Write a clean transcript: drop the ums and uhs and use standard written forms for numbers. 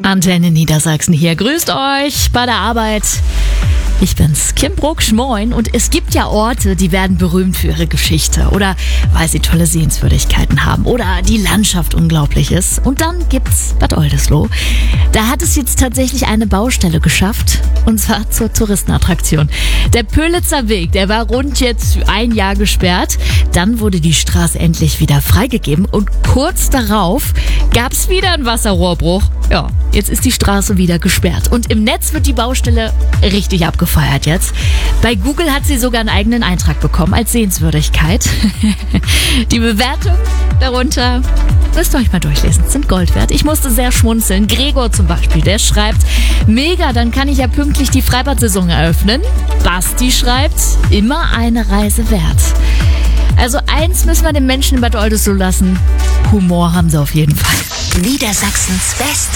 Antenne Niedersachsen hier. Grüßt euch bei der Arbeit. Ich bin's, Kim Brucksch, moin. Und es gibt ja Orte, die werden berühmt für ihre Geschichte oder weil sie tolle Sehenswürdigkeiten haben oder die Landschaft unglaublich ist. Und dann gibt's Bad Oldesloe. Da hat es jetzt tatsächlich eine Baustelle geschafft, und zwar zur Touristenattraktion. Der Pölitzer Weg, der war rund jetzt 1 Jahr gesperrt. Dann wurde die Straße endlich wieder freigegeben und kurz darauf gab's wieder einen Wasserrohrbruch. Ja, jetzt ist die Straße wieder gesperrt und im Netz wird die Baustelle richtig abgefeiert jetzt. Bei Google hat sie sogar einen eigenen Eintrag bekommen als Sehenswürdigkeit. Die Bewertung darunter, müsst ihr euch mal durchlesen, sind Gold wert. Ich musste sehr schmunzeln. Gregor zum Beispiel, der schreibt, mega, dann kann ich ja pünktlich die Freibad-Saison eröffnen. Basti schreibt, immer eine Reise wert. Also eins müssen wir den Menschen in Bad Oldesloe lassen, Humor haben sie auf jeden Fall. Niedersachsens Beste